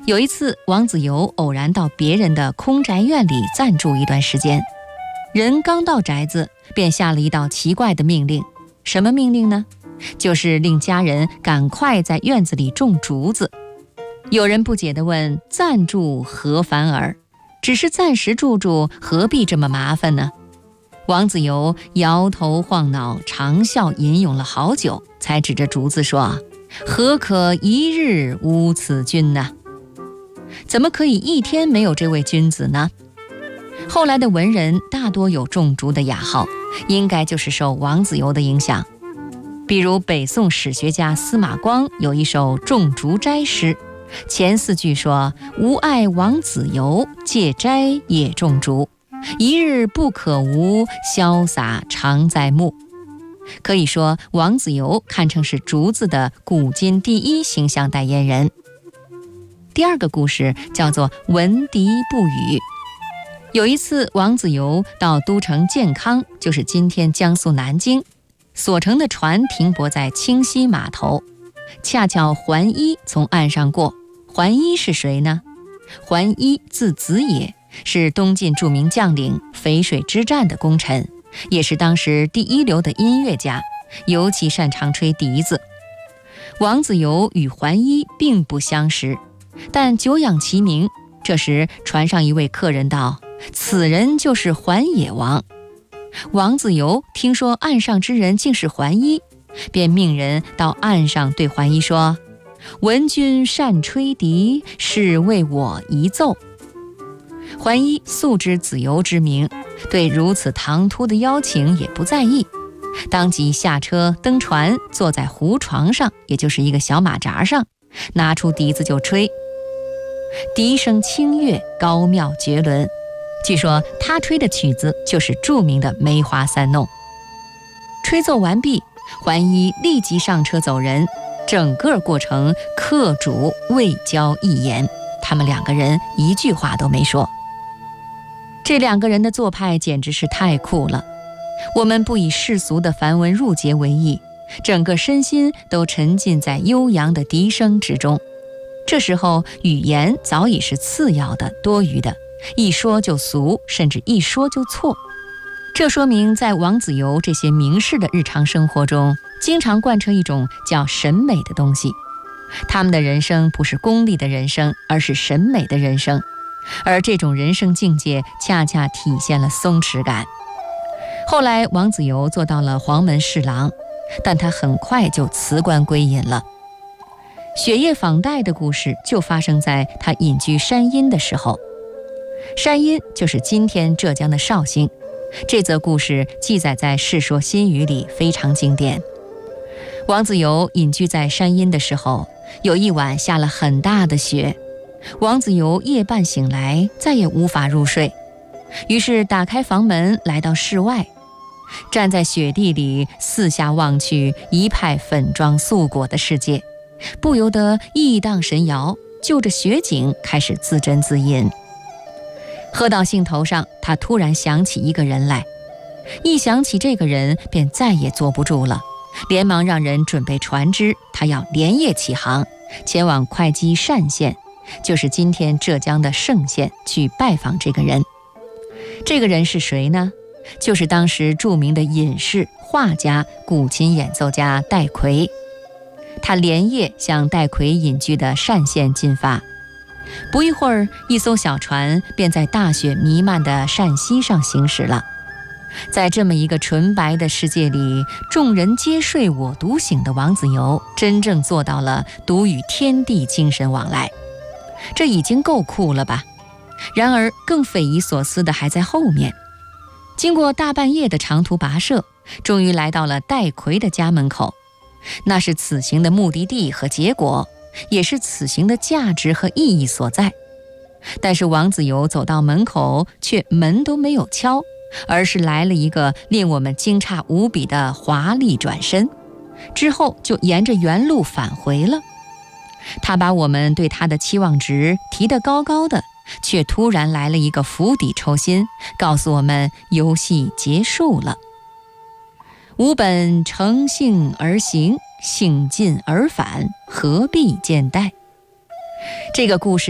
有一次，王子猷偶然到别人的空宅院里暂住一段时间，人刚到宅子，便下了一道奇怪的命令。什么命令呢？就是令家人赶快在院子里种竹子。有人不解地问：暂住何烦耳？只是暂时住住，何必这么麻烦呢？王子猷摇头晃脑，长啸吟咏了好久，才指着竹子说：何可一日无此君呢？怎么可以一天没有这位君子呢？后来的文人大多有种竹的雅号，应该就是受王子猷的影响。比如北宋史学家司马光有一首种竹斋诗，前4句说：吾爱王子猷，借斋也种竹，一日不可无，潇洒常在目。可以说王子猷堪称是竹子的古今第一形象代言人。第二个故事叫做闻笛不语。有一次，王子猷到都城建康，就是今天江苏南京，所乘的船停泊在清溪码头，恰巧桓伊从岸上过。桓伊是谁呢？桓伊字子野，是东晋著名将领，淝水之战的功臣，也是当时第一流的音乐家，尤其擅长吹笛子。王子猷与桓伊并不相识，但久仰其名。这时船上一位客人道：此人就是桓野王。王子猷听说岸上之人竟是桓伊，便命人到岸上对桓伊说：闻君善吹笛，是为我一奏。桓伊素知子猷之名，对如此唐突的邀请也不在意，当即下车登船，坐在湖床上，也就是一个小马扎上，拿出笛子就吹。笛声清越，高妙绝伦。据说他吹的曲子就是著名的《梅花三弄》。吹奏完毕，桓伊立即上车走人，整个过程客主未交一言，他们2个人一句话都没说。这2个人的做派简直是太酷了。我们不以世俗的繁文缛节为意，整个身心都沉浸在悠扬的笛声之中。这时候语言早已是次要的、多余的，一说就俗，甚至一说就错。这说明在王子猷这些名士的日常生活中，经常贯彻一种叫审美的东西。他们的人生不是功利的人生，而是审美的人生，而这种人生境界恰恰体现了松弛感。后来王子猷做到了黄门侍郎，但他很快就辞官归隐了。雪夜访戴的故事就发生在他隐居山阴的时候。山阴就是今天浙江的绍兴，这则故事记载在《世说新语》里，非常经典。王子猷隐居在山阴的时候，有一晚下了很大的雪，王子猷夜半醒来，再也无法入睡，于是打开房门来到室外，站在雪地里四下望去，一派粉妆素裹的世界，不由得意荡神摇，就着雪景开始自斟自饮。喝到兴头上，他突然想起一个人来，一想起这个人便再也坐不住了，连忙让人准备船只，他要连夜起航，前往会稽单县，就是今天浙江的嵊县，去拜访这个人。这个人是谁呢？就是当时著名的隐士、画家、古琴演奏家戴逵。他连夜向戴逵隐居的单县进发。不一会儿，一艘小船便在大雪弥漫的单溪上行驶了。在这么一个纯白的世界里，众人皆睡我独醒的王子猷真正做到了独与天地精神往来，这已经够酷了吧？然而更匪夷所思的还在后面。经过大半夜的长途跋涉，终于来到了戴逵的家门口。那是此行的目的地和结果，也是此行的价值和意义所在。但是王子猷走到门口，却门都没有敲，而是来了一个令我们惊诧无比的华丽转身，之后就沿着原路返回了。他把我们对他的期望值提得高高的，却突然来了一个釜底抽薪，告诉我们游戏结束了。吾本乘兴而行，兴尽而返，何必见待？这个故事